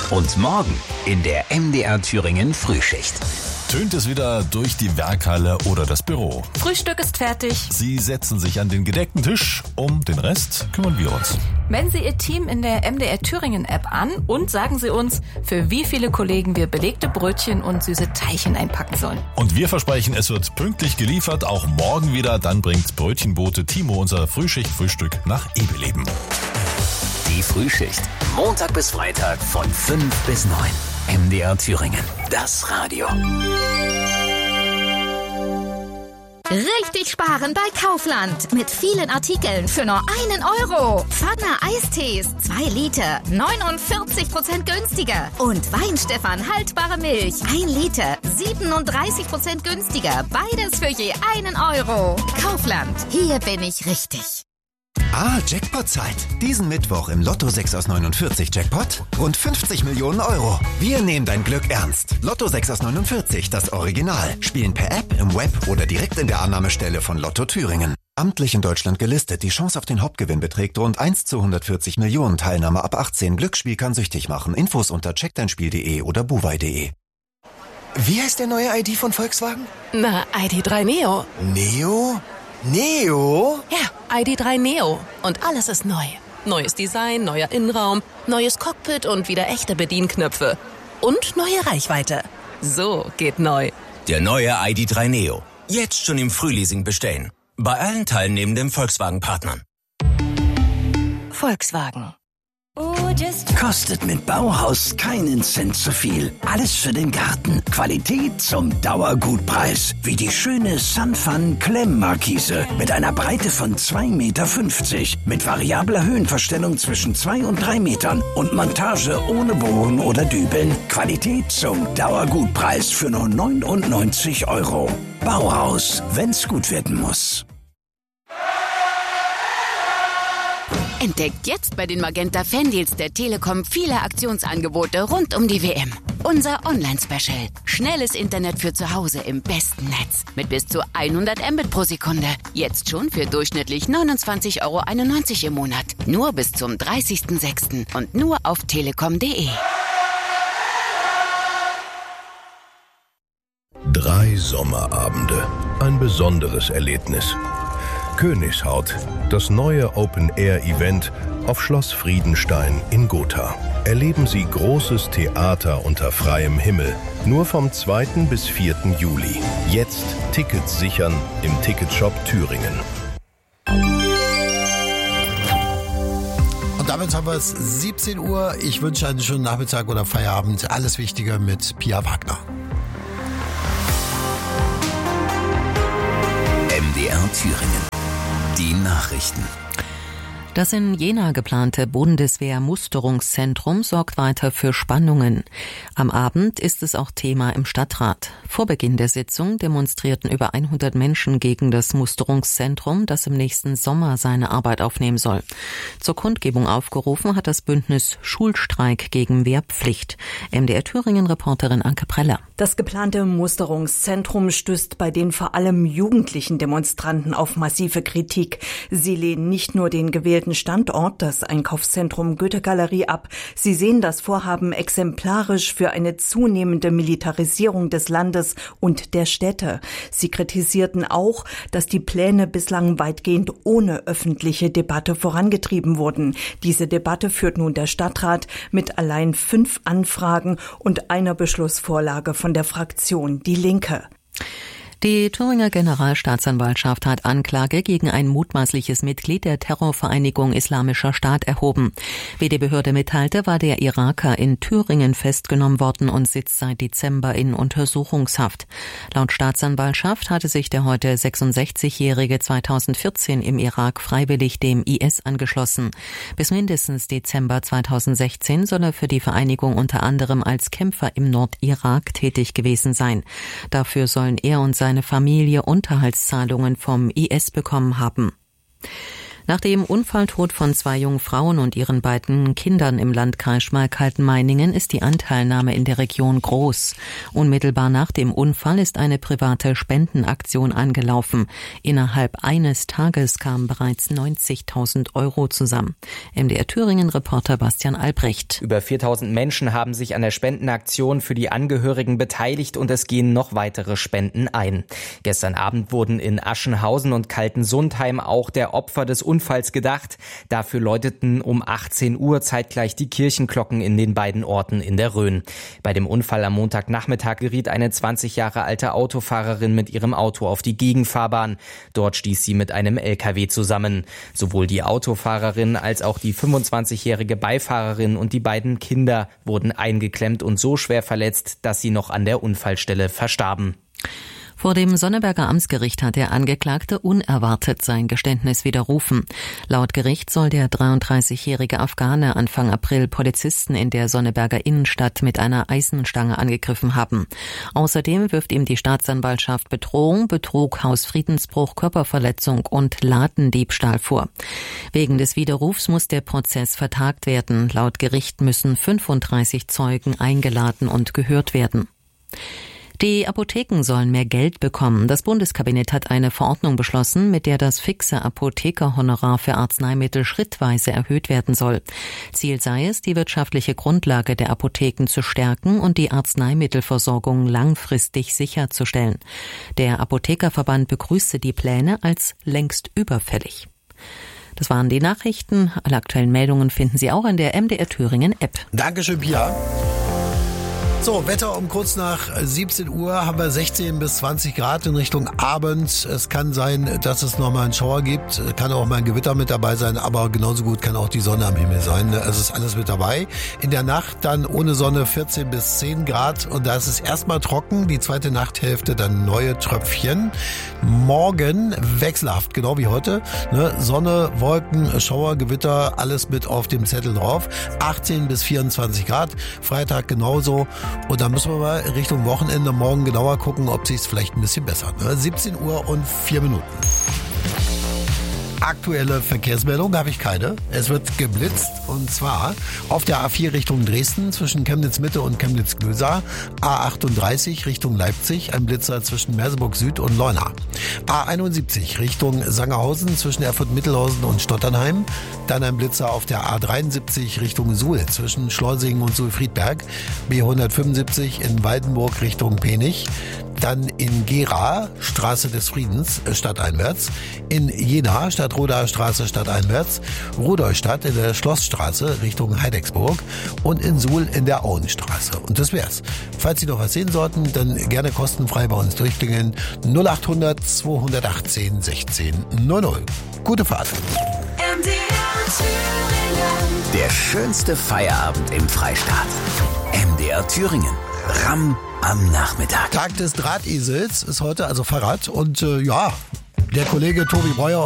Und morgen in der MDR Thüringen Frühschicht. Tönt es wieder durch die Werkhalle oder das Büro. Frühstück ist fertig. Sie setzen sich an den gedeckten Tisch. Um den Rest kümmern wir uns. Melden Sie Ihr Team in der MDR Thüringen App an und sagen Sie uns, für wie viele Kollegen wir belegte Brötchen und süße Teilchen einpacken sollen. Und wir versprechen, es wird pünktlich geliefert, auch morgen wieder. Dann bringt Brötchenbote Timo unser Frühschicht-Frühstück nach Ebeleben. Die Frühschicht. Montag bis Freitag von 5 bis 9. MDR Thüringen. Das Radio. Richtig sparen bei Kaufland. Mit vielen Artikeln für nur 1 Euro. Pfanne Eistees, 2 Liter, 49% günstiger. Und Weinstefan haltbare Milch, 1 Liter, 37% günstiger. Beides für je 1 Euro. Kaufland, hier bin ich richtig. Jackpot-Zeit. Diesen Mittwoch im Lotto 6 aus 49 Jackpot rund 50 Millionen Euro. Wir nehmen dein Glück ernst. Lotto 6 aus 49, das Original. Spielen per App, im Web oder direkt in der Annahmestelle von Lotto Thüringen. Amtlich in Deutschland gelistet. Die Chance auf den Hauptgewinn beträgt rund 1 zu 140 Millionen. Teilnahme ab 18. Glücksspiel kann süchtig machen. Infos unter checkdeinspiel.de oder buwei.de. Wie heißt der neue ID von Volkswagen? Na, ID.3 Neo. Neo? Neo? Ja, ID.3 Neo. Und alles ist neu. Neues Design, neuer Innenraum, neues Cockpit und wieder echte Bedienknöpfe. Und neue Reichweite. So geht neu. Der neue ID.3 Neo. Jetzt schon im Frühleasing bestellen. Bei allen teilnehmenden Volkswagen-Partnern. Volkswagen. Kostet mit Bauhaus keinen Cent zu viel. Alles für den Garten. Qualität zum Dauergutpreis. Wie die schöne Sunfun Klemmmarkise mit einer Breite von 2,50 Meter. Mit variabler Höhenverstellung zwischen 2 und 3 Metern. Und Montage ohne Bohren oder Dübeln. Qualität zum Dauergutpreis für nur 99 Euro. Bauhaus, wenn's gut werden muss. Entdeckt jetzt bei den Magenta Fandeals der Telekom viele Aktionsangebote rund um die WM. Unser Online-Special. Schnelles Internet für zu Hause im besten Netz. Mit bis zu 100 Mbit pro Sekunde. Jetzt schon für durchschnittlich 29,91 Euro im Monat. Nur bis zum 30.06. und nur auf telekom.de. 3 Sommerabende. Ein besonderes Erlebnis. Königshaut, das neue Open-Air-Event auf Schloss Friedenstein in Gotha. Erleben Sie großes Theater unter freiem Himmel. Nur vom 2. bis 4. Juli. Jetzt Tickets sichern im Ticketshop Thüringen. Und damit haben wir es 17 Uhr. Ich wünsche einen schönen Nachmittag oder Feierabend. Alles Wichtige mit Pia Wagner. MDR Thüringen. Die Nachrichten. Das in Jena geplante Bundeswehr-Musterungszentrum sorgt weiter für Spannungen. Am Abend ist es auch Thema im Stadtrat. Vor Beginn der Sitzung demonstrierten über 100 Menschen gegen das Musterungszentrum, das im nächsten Sommer seine Arbeit aufnehmen soll. Zur Kundgebung aufgerufen hat das Bündnis Schulstreik gegen Wehrpflicht. MDR Thüringen-Reporterin Anke Preller. Das geplante Musterungszentrum stößt bei den vor allem jugendlichen Demonstranten auf massive Kritik. Sie lehnen nicht nur den gewählten Standort, das Einkaufszentrum Goethe-Galerie, ab. Sie sehen das Vorhaben exemplarisch für eine zunehmende Militarisierung des Landes und der Städte. Sie kritisierten auch, dass die Pläne bislang weitgehend ohne öffentliche Debatte vorangetrieben wurden. Diese Debatte führt nun der Stadtrat mit allein 5 Anfragen und einer Beschlussvorlage von der Fraktion Die Linke. Die Thüringer Generalstaatsanwaltschaft hat Anklage gegen ein mutmaßliches Mitglied der Terrorvereinigung Islamischer Staat erhoben. Wie die Behörde mitteilte, war der Iraker in Thüringen festgenommen worden und sitzt seit Dezember in Untersuchungshaft. Laut Staatsanwaltschaft hatte sich der heute 66-Jährige 2014 im Irak freiwillig dem IS angeschlossen. Bis mindestens Dezember 2016 soll er für die Vereinigung unter anderem als Kämpfer im Nordirak tätig gewesen sein. Dafür sollen er und seine Familie Unterhaltszahlungen vom IS bekommen haben. Nach dem Unfalltod von 2 jungen Frauen und ihren beiden Kindern im Landkreis Schmalkalden-Meiningen ist die Anteilnahme in der Region groß. Unmittelbar nach dem Unfall ist eine private Spendenaktion angelaufen. Innerhalb eines Tages kamen bereits 90.000 € zusammen. MDR Thüringen-Reporter Bastian Albrecht. Über 4.000 Menschen haben sich an der Spendenaktion für die Angehörigen beteiligt und es gehen noch weitere Spenden ein. Gestern Abend wurden in Aschenhausen und Kaltensundheim auch der Opfer des Unfalls gedacht. Dafür läuteten um 18 Uhr zeitgleich die Kirchenglocken in den beiden Orten in der Rhön. Bei dem Unfall am Montagnachmittag geriet eine 20 Jahre alte Autofahrerin mit ihrem Auto auf die Gegenfahrbahn. Dort stieß sie mit einem LKW zusammen. Sowohl die Autofahrerin als auch die 25-jährige Beifahrerin und die beiden Kinder wurden eingeklemmt und so schwer verletzt, dass sie noch an der Unfallstelle verstarben. Vor dem Sonneberger Amtsgericht hat der Angeklagte unerwartet sein Geständnis widerrufen. Laut Gericht soll der 33-jährige Afghane Anfang April Polizisten in der Sonneberger Innenstadt mit einer Eisenstange angegriffen haben. Außerdem wirft ihm die Staatsanwaltschaft Bedrohung, Betrug, Hausfriedensbruch, Körperverletzung und Ladendiebstahl vor. Wegen des Widerrufs muss der Prozess vertagt werden. Laut Gericht müssen 35 Zeugen eingeladen und gehört werden. Die Apotheken sollen mehr Geld bekommen. Das Bundeskabinett hat eine Verordnung beschlossen, mit der das fixe Apothekerhonorar für Arzneimittel schrittweise erhöht werden soll. Ziel sei es, die wirtschaftliche Grundlage der Apotheken zu stärken und die Arzneimittelversorgung langfristig sicherzustellen. Der Apothekerverband begrüßte die Pläne als längst überfällig. Das waren die Nachrichten. Alle aktuellen Meldungen finden Sie auch in der MDR Thüringen App. Dankeschön, Pia. So, Wetter um kurz nach 17 Uhr haben wir 16 bis 20 Grad in Richtung Abend. Es kann sein, dass es nochmal einen Schauer gibt. Kann auch mal ein Gewitter mit dabei sein, aber genauso gut kann auch die Sonne am Himmel sein. Also ist alles mit dabei. In der Nacht dann ohne Sonne 14 bis 10 Grad und da ist es erstmal trocken. Die zweite Nachthälfte dann neue Tröpfchen. Morgen wechselhaft, genau wie heute. Sonne, Wolken, Schauer, Gewitter, alles mit auf dem Zettel drauf. 18 bis 24 Grad. Freitag genauso. Und dann müssen wir mal Richtung Wochenende morgen genauer gucken, ob sich's vielleicht ein bisschen bessert. 17 Uhr und 4 Minuten. Aktuelle Verkehrsmeldung habe ich keine. Es wird geblitzt und zwar auf der A4 Richtung Dresden zwischen Chemnitz Mitte und Chemnitz Glösa, A38 Richtung Leipzig, ein Blitzer zwischen Merseburg Süd und Leuna, A71 Richtung Sangerhausen zwischen Erfurt Mittelhausen und Stotternheim, dann ein Blitzer auf der A73 Richtung Suhl zwischen Schleusingen und Suhl-Friedberg, B175 in Waldenburg Richtung Penich, dann in Gera, Straße des Friedens, stadteinwärts, in Jena, Stadtrodaer Straße, stadteinwärts, Rudolstadt in der Schlossstraße Richtung Heidecksburg und in Suhl in der Auenstraße. Und das wär's. Falls Sie noch was sehen sollten, dann gerne kostenfrei bei uns durchklingeln. 0800 218 16 00. Gute Fahrt. Der schönste Feierabend im Freistaat. MDR Thüringen. Ramm am Nachmittag. Tag des Drahtesels ist heute, also Fahrrad. Und der Kollege Tobi Breuer